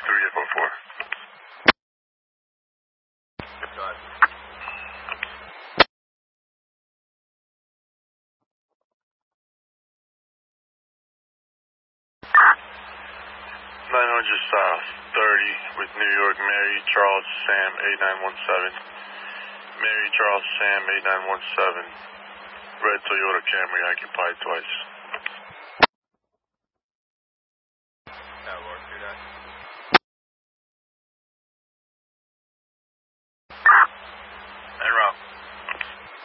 3844. Go ahead. 900 South 30 with New York Mary Charles Sam 8917. Mary Charles Sam 8917. Red Toyota Camry occupied twice.